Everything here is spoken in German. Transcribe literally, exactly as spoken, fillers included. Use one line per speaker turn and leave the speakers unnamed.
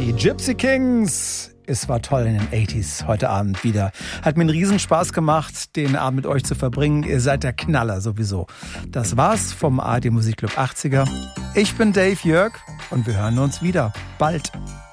Die Gypsy Kings. Es war toll in den achtziger heute Abend wieder. Hat mir einen Riesenspaß gemacht, den Abend mit euch zu verbringen. Ihr seid der Knaller sowieso. Das war's vom A R D Musikclub achtziger. Ich bin Dave Jörg und wir hören uns wieder. Bald.